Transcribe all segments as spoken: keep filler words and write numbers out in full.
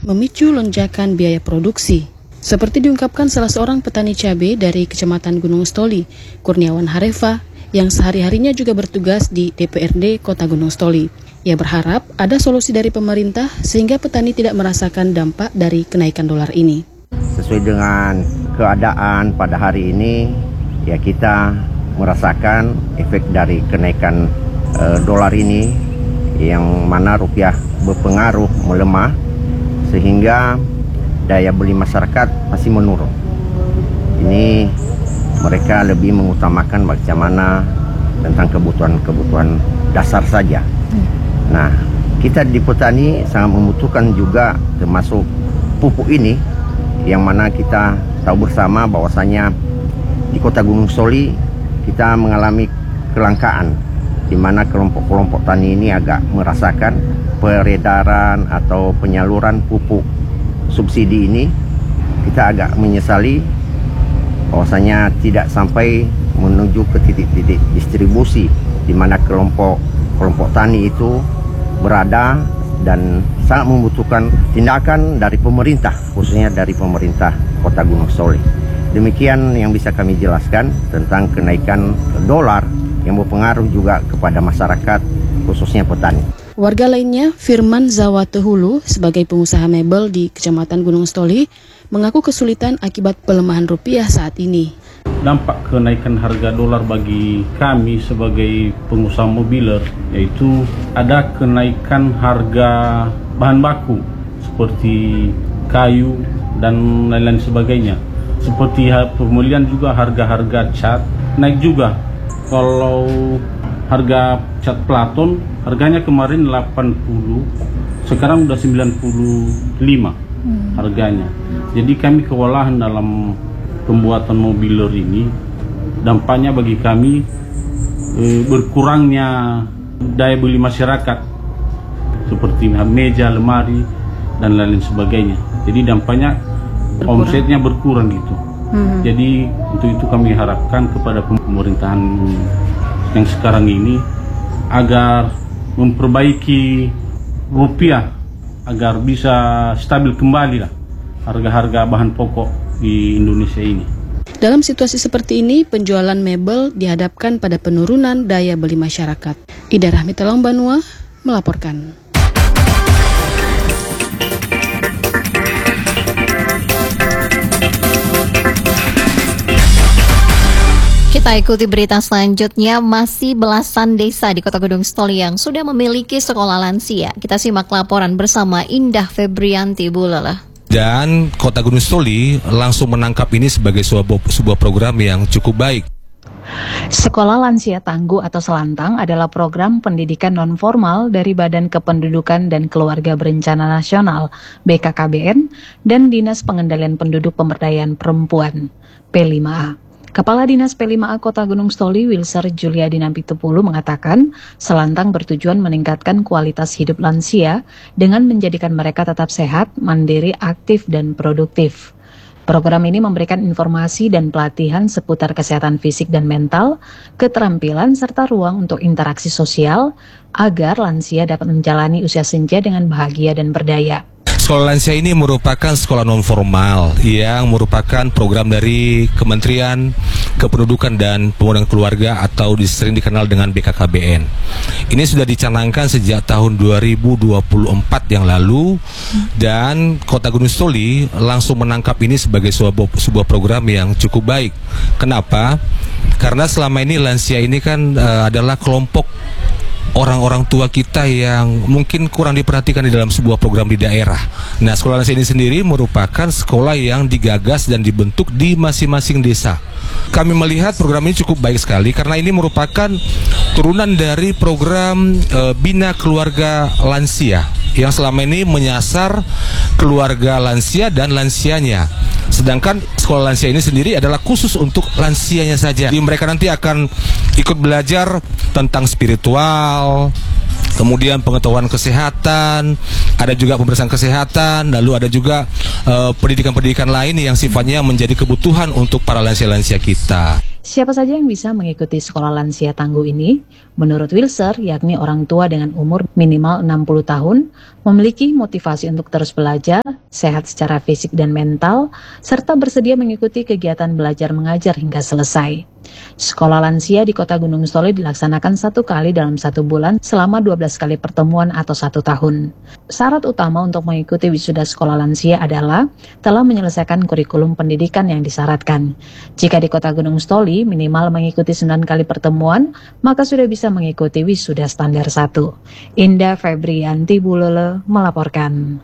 memicu lonjakan biaya produksi. Seperti diungkapkan salah seorang petani cabai dari Kecamatan Gunung Stoli, Kurniawan Harefa, yang sehari-harinya juga bertugas di D P R D Kota Gunung Stoli. Ia berharap ada solusi dari pemerintah sehingga petani tidak merasakan dampak dari kenaikan dolar ini. Sesuai dengan keadaan pada hari ini, ya kita merasakan efek dari kenaikan e, dolar ini, yang mana rupiah berpengaruh melemah sehingga daya beli masyarakat masih menurun. Ini mereka lebih mengutamakan bagaimana tentang kebutuhan-kebutuhan dasar saja. Nah, kita di petani sangat membutuhkan juga termasuk pupuk ini, yang mana kita tahu bersama bahwasanya di Kota Gunung Stoli kita mengalami kelangkaan, di mana kelompok-kelompok tani ini agak merasakan peredaran atau penyaluran pupuk subsidi ini. Kita agak menyesali bahwasanya tidak sampai menuju ke titik-titik distribusi di mana kelompok kelompok tani itu berada, dan sangat membutuhkan tindakan dari pemerintah, khususnya dari pemerintah Kota Gunung Stoli. Demikian yang bisa kami jelaskan tentang kenaikan dolar yang berpengaruh juga kepada masyarakat, khususnya petani. Warga lainnya, Firman Zawatehulu, sebagai pengusaha mebel di Kecamatan Gunung Stoli, mengaku kesulitan akibat pelemahan rupiah saat ini. Dampak kenaikan harga dolar bagi kami sebagai pengusaha mobiler, yaitu ada kenaikan harga bahan baku seperti kayu dan lain-lain sebagainya. Seperti pemulihan juga harga-harga cat naik juga. Kalau harga cat Platon harganya kemarin delapan puluh, sekarang udah sembilan puluh lima hmm. harganya. Jadi kami kewalahan dalam pembuatan mobiler ini. Dampaknya bagi kami eh, berkurangnya daya beli masyarakat seperti meja, lemari dan lain sebagainya. Jadi dampaknya berkurang. Omsetnya berkurang gitu. Hmm. Jadi untuk itu kami harapkan kepada pemerintahan yang sekarang ini agar memperbaiki rupiah agar bisa stabil kembali lah harga-harga bahan pokok di Indonesia ini. Dalam situasi seperti ini, penjualan mebel dihadapkan pada penurunan daya beli masyarakat. Ida Rahmita Lombanua melaporkan. Kita ikuti berita selanjutnya. Masih belasan desa di Kota Gunung Stoli yang sudah memiliki sekolah lansia. Kita simak laporan bersama Indah Febrianti Bulala. Dan Kota Gunung Stoli langsung menangkap ini sebagai sebuah, sebuah program yang cukup baik. Sekolah Lansia Tangguh atau Selantang adalah program pendidikan non-formal dari Badan Kependudukan dan Keluarga Berencana Nasional B K K B N dan Dinas Pengendalian Penduduk Pemberdayaan Perempuan P lima A. Kepala Dinas P lima A Kota Gunung Stoli, Wilser Juliadi Nampitupulu, mengatakan Selantang bertujuan meningkatkan kualitas hidup lansia dengan menjadikan mereka tetap sehat, mandiri, aktif, dan produktif. Program ini memberikan informasi dan pelatihan seputar kesehatan fisik dan mental, keterampilan, serta ruang untuk interaksi sosial agar lansia dapat menjalani usia senja dengan bahagia dan berdaya. Sekolah lansia ini merupakan sekolah non-formal yang merupakan program dari Kementerian Kependudukan dan Pembangunan Keluarga atau sering dikenal dengan B K K B N. Ini sudah dicanangkan sejak tahun dua ribu dua puluh empat yang lalu, dan Kota Gunung Stoli langsung menangkap ini sebagai sebuah, sebuah program yang cukup baik. Kenapa? Karena selama ini lansia ini kan uh, adalah kelompok orang-orang tua kita yang mungkin kurang diperhatikan di dalam sebuah program di daerah. Nah, sekolah lansia ini sendiri merupakan sekolah yang digagas dan dibentuk di masing-masing desa. Kami melihat program ini cukup baik sekali karena ini merupakan turunan dari program e, Bina Keluarga Lansia yang selama ini menyasar keluarga lansia dan lansianya. Sedangkan sekolah lansia ini sendiri adalah khusus untuk lansianya saja. Jadi mereka nanti akan ikut belajar tentang spiritual, kemudian pengetahuan kesehatan, ada juga pemeriksaan kesehatan, lalu ada juga uh, pendidikan-pendidikan lain yang sifatnya menjadi kebutuhan untuk para lansia-lansia kita. Siapa saja yang bisa mengikuti sekolah lansia tangguh ini? Menurut Wilser, yakni orang tua dengan umur minimal enam puluh tahun, memiliki motivasi untuk terus belajar, sehat secara fisik dan mental, serta bersedia mengikuti kegiatan belajar mengajar hingga selesai. Sekolah lansia di Kota Gunung Stoli dilaksanakan satu kali dalam satu bulan selama dua belas kali pertemuan atau satu tahun. Syarat utama untuk mengikuti wisuda sekolah lansia adalah telah menyelesaikan kurikulum pendidikan yang disyaratkan. Jika di Kota Gunung Stoli minimal mengikuti sembilan kali pertemuan, maka sudah bisa mengikuti wisuda standar satu. Indah Febrianti Bulele melaporkan.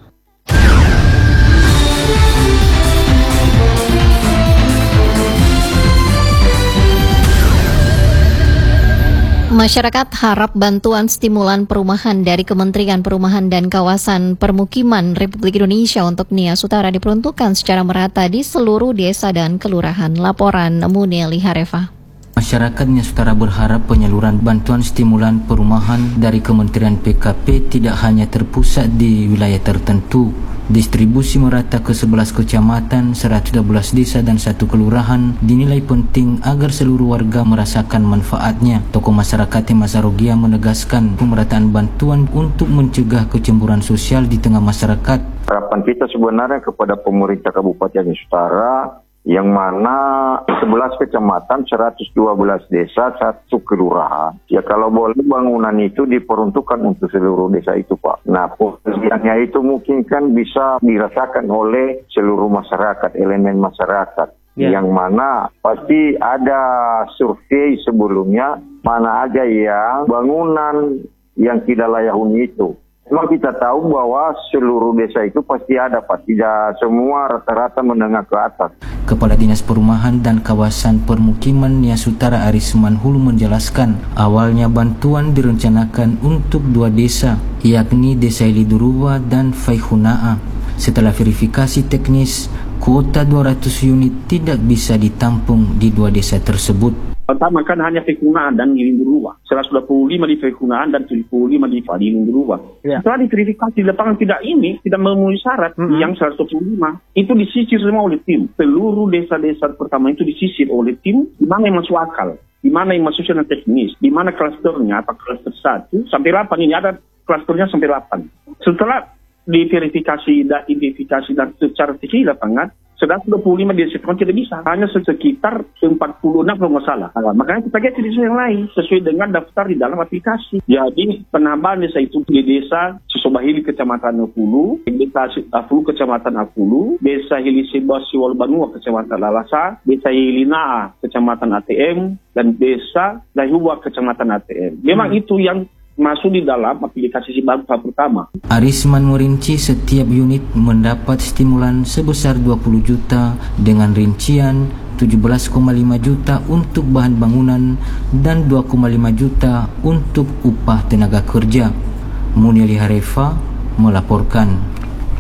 Masyarakat harap bantuan stimulan perumahan dari Kementerian Perumahan dan Kawasan Permukiman Republik Indonesia untuk Nias Utara diperuntukkan secara merata di seluruh desa dan kelurahan. Laporan Muneli Harefa. Masyarakat Nias Utara berharap penyaluran bantuan stimulan perumahan dari Kementerian P K P tidak hanya terpusat di wilayah tertentu. Distribusi merata ke sebelas kecamatan, seratus dua belas desa dan satu kelurahan dinilai penting agar seluruh warga merasakan manfaatnya. Tokoh masyarakat Masarogia menegaskan pemerataan bantuan untuk mencegah kecemburuan sosial di tengah masyarakat. Harapan kita sebenarnya kepada pemerintah Kabupaten Nias Utara, yang mana sebelas kecamatan, seratus dua belas desa, satu kelurahan. Ya kalau boleh bangunan itu diperuntukkan untuk seluruh desa itu, Pak. Nah, pengertiannya itu mungkin kan bisa dirasakan oleh seluruh masyarakat, elemen masyarakat. Ya. Yang mana pasti ada survei sebelumnya, mana aja yang bangunan yang tidak layak huni itu. Memang kita tahu bahwa seluruh desa itu pasti ada, Pak. Tidak semua rata-rata menengah ke atas. Kepala Dinas Perumahan dan Kawasan Permukiman Nias Utara Aris Manhulu menjelaskan, awalnya bantuan direncanakan untuk dua desa, yakni Desa Iliduruwa dan Faihunaa. Setelah verifikasi teknis, kuota dua ratus unit tidak bisa ditampung di dua desa tersebut. Pertama kan hanya Faihunaa dan Iliduruwa. seratus dua puluh lima di Faihunaa dan tujuh puluh lima di Iliduruwa. Ya. Setelah diverifikasi di lapangan tidak ini, tidak memenuhi syarat mm-hmm. yang seratus dua puluh lima, itu disisir semua oleh tim. Seluruh desa-desa pertama itu disisir oleh tim, di mana yang masuk akal, di mana yang masuk secara teknis, di mana klasternya, apa klaster satu sampai delapan, ini ada klasternya sampai delapan. Setelah diverifikasi dan identifikasi dan secara teknis di lapangan, seratus dua puluh lima di desa tidak bisa, hanya sekitar empat puluh enam kalau nggak salah. Nah, makanya kita ganti desa yang lain sesuai dengan daftar di dalam aplikasi. Jadi penambahan desa itu di desa Susobahili Kecamatan Akulu, desa Afulu Kecamatan Akulu, desa Hiliseba Siwalbanua Kecamatan Lalasa, desa Hilinaa Kecamatan A T M, dan desa Daihuwa Kecamatan A T M. Memang hmm. itu yang masuk di dalam aplikasi Sibaru tahap pertama. Arisman merinci setiap unit mendapat stimulan sebesar dua puluh juta dengan rincian tujuh belas koma lima juta untuk bahan bangunan dan dua koma lima juta untuk upah tenaga kerja. Muneli Harefa melaporkan.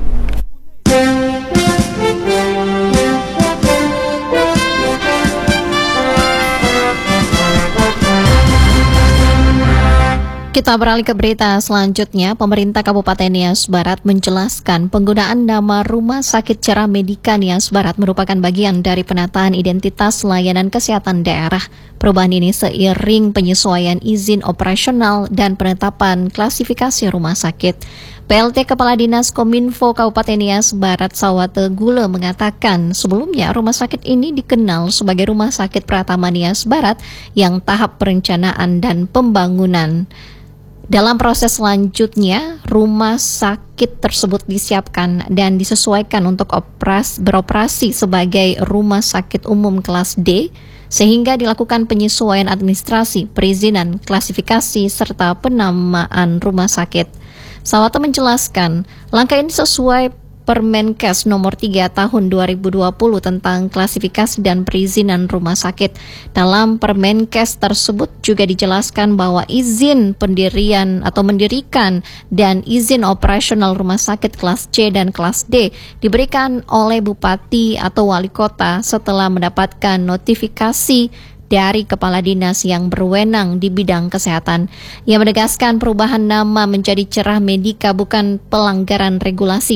Kita beralih ke berita selanjutnya. Pemerintah Kabupaten Nias Barat menjelaskan penggunaan nama Rumah Sakit Cerah Medika Nias Barat merupakan bagian dari penataan identitas layanan kesehatan daerah. Perubahan ini seiring penyesuaian izin operasional dan penetapan klasifikasi rumah sakit. P L T Kepala Dinas Kominfo Kabupaten Nias Barat Sawate Gule mengatakan sebelumnya rumah sakit ini dikenal sebagai Rumah Sakit Pratama Nias Barat yang tahap perencanaan dan pembangunan. Dalam proses selanjutnya, rumah sakit tersebut disiapkan dan disesuaikan untuk operas, beroperasi sebagai rumah sakit umum kelas D, sehingga dilakukan penyesuaian administrasi, perizinan, klasifikasi, serta penamaan rumah sakit. Sawate menjelaskan, langkah ini sesuai Permenkes nomor tiga tahun dua ribu dua puluh tentang klasifikasi dan perizinan rumah sakit. Dalam Permenkes tersebut juga dijelaskan bahwa izin pendirian atau mendirikan dan izin operasional rumah sakit kelas C dan kelas D diberikan oleh Bupati atau Wali Kota setelah mendapatkan notifikasi dari Kepala Dinas yang berwenang di bidang kesehatan. Ia menegaskan perubahan nama menjadi Cerah Medika bukan pelanggaran regulasi.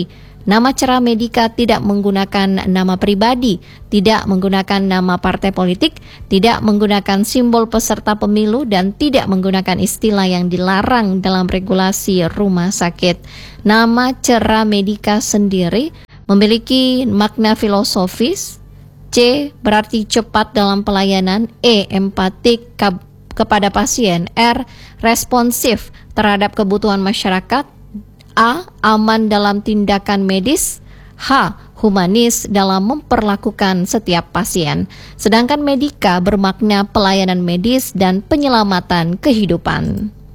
Nama Cera Medica tidak menggunakan nama pribadi, tidak menggunakan nama partai politik, tidak menggunakan simbol peserta pemilu, dan tidak menggunakan istilah yang dilarang dalam regulasi rumah sakit. Nama Cera Medica sendiri memiliki makna filosofis. C. Berarti cepat dalam pelayanan. E. Empatik kepada pasien. R. Responsif terhadap kebutuhan masyarakat. A. Aman dalam tindakan medis. H. Humanis dalam memperlakukan setiap pasien. Sedangkan Medica bermakna pelayanan medis dan penyelamatan kehidupan.